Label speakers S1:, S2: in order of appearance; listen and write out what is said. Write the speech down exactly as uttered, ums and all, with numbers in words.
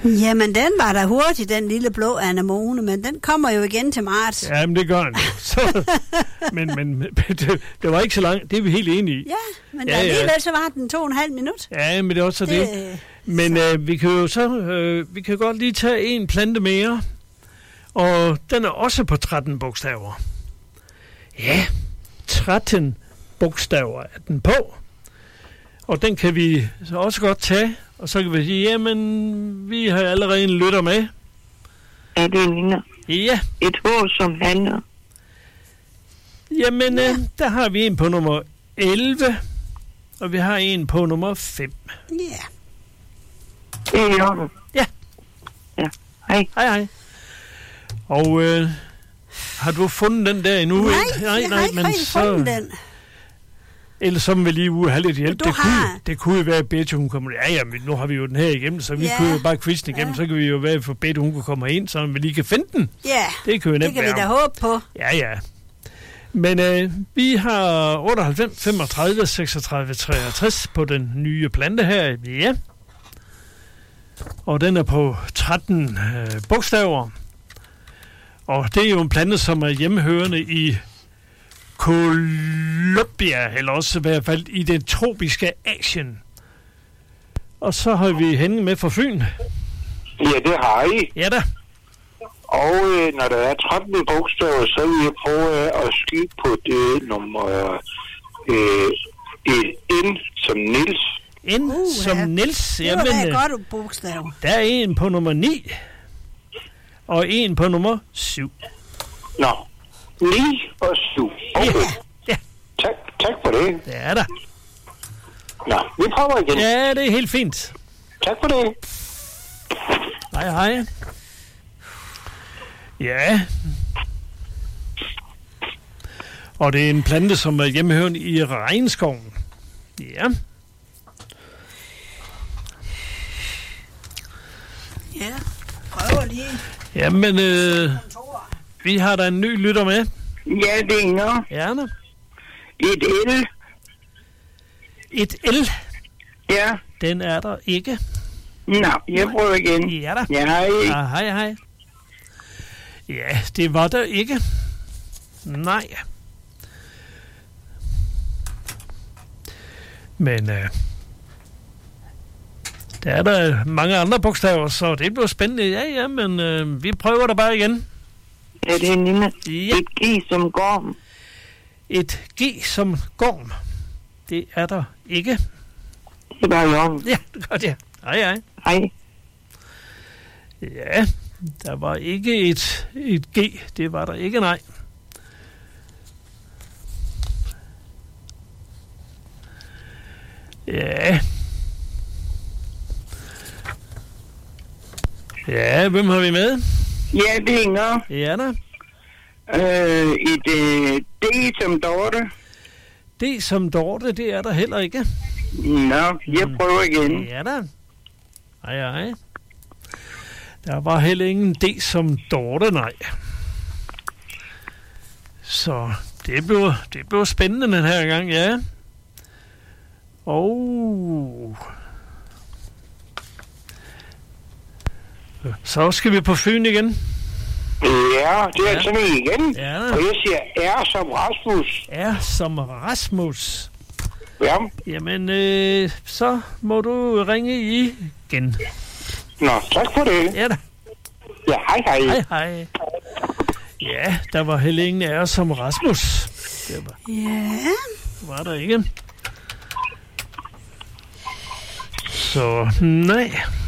S1: Jamen, den var da hurtig, den lille blå anemone, men den kommer jo igen til marts.
S2: Jamen, det gør den. Så, men men det, det var ikke så langt, det er vi helt enige i.
S1: Ja, men
S2: ja,
S1: alligevel
S2: ja.
S1: så var den to og en halv minut.
S2: Ja, men det er også det. det. Men øh, vi kan jo så, øh, vi kan godt lige tage en plante mere, og den er også på tretten bogstaver. Ja, tretten bogstaver er den på, og den kan vi så også godt tage, og så kan vi sige, jamen, vi har allerede en lytter med.
S3: Er det ligner?
S2: Ja.
S3: Et H som handler.
S2: Jamen, ja. øh, der har vi en på nummer elleve, og vi har en på nummer fem.
S1: Ja.
S3: Det er i orden.
S2: Ja.
S3: Ja, hej.
S2: Hej, hej. Og øh, har du fundet den der endnu?
S1: Nej,
S2: nej,
S1: jeg
S2: nej,
S1: har ikke
S2: men
S1: rigtig
S2: så,
S1: fundet den.
S2: Ellers så må vi lige ude have lidt hjælp.
S1: Du
S2: Det kunne,
S1: har...
S2: det kunne jo være, at Betty hun kommer... Ja, ja, men nu har vi jo den her igennem, så vi
S1: Ja.
S2: kunne jo bare quizzen igennem,
S1: Ja.
S2: så kan vi jo være for Betty hun kunne komme ind, så vi lige kan finde den.
S1: Ja,
S2: Det kan jo
S1: det
S2: nemt
S1: kan vi
S2: være.
S1: da håbe på.
S2: Ja, ja. Men øh, vi har otteoghalvfems, femogtredive, seksogtredive, treogtres på den nye plante her. Ja. Og den er på tretten øh, bogstaver. Og det er jo en plante, som er hjemmehørende i Colombia, eller også i hvert fald i det tropiske Asien. Og så har vi Henning med fra Fyn.
S4: Ja, det har I.
S2: Ja da.
S4: Og øh, når der er tretten bogstaver, så vil jeg prøve at skyde på det nummer øh, et N som Niels.
S2: N
S1: Uh,
S2: som
S1: ja.
S2: Niels.
S1: Det var
S2: Jamen,
S1: da
S2: øh,
S1: et godt bogstav.
S2: der er en på nummer ni, og en på nummer syv.
S4: Nå, ni og syv. Okay.
S2: Ja, ja,
S4: Tak, tak for det.
S2: det er der.
S4: Nå, vi prøver igen.
S2: Ja, det er helt fint.
S4: Tak for det.
S2: Hej, hej. Ja. Og det er en plante, som er hjemmehørende i regnskoven. Ja.
S1: Ja, prøver lige.
S2: Jamen, øh, vi har da en ny lytter med.
S3: Ja, det er Inger.
S2: Gerne.
S3: Et L.
S2: Et L.
S3: Ja.
S2: Den er der ikke.
S3: Nå, jeg prøver igen.
S2: Ja da.
S3: Ja, hej.
S2: Ah, hej, hej. Ja, det var der ikke. Nej. Men øh, der er der mange andre bogstaver, så det bliver spændende. Ja, ja, men øh, vi prøver det bare igen.
S3: Er det en lille?
S2: Ja.
S3: Et G som gorm.
S2: Et G som gorm. Det er der ikke.
S3: Det var i orden.
S2: Ja, det er godt, ja. Hej, hej.
S3: Hej.
S2: Ja, der var ikke et, et G. Det var der ikke, nej. Ja. Ja, hvem har vi med?
S3: Ja, det er Inger.
S2: Ja da.
S3: Øh, et øh, D som Dorte.
S2: Det som Dorte, det er der heller ikke.
S3: Nå, jeg prøver igen.
S2: Ja da. Hej, hej. Der var heller ingen D som Dorte, nej. Så det blev, det blev spændende den her gang, ja. Og så skal vi på Fyn igen.
S4: Ja, det er
S2: Ja.
S4: sådan en igen.
S2: Ja.
S4: Og jeg siger R som Rasmus.
S2: Er som Rasmus.
S4: Ja.
S2: Jamen, øh, så må du ringe igen.
S4: Nå, tak for det.
S2: Ja da.
S4: Ja, hej hej.
S2: Hej, hej. Ja, der var heller ingen af os som Rasmus. Det var,
S1: Ja.
S2: var der ikke. Så, nej.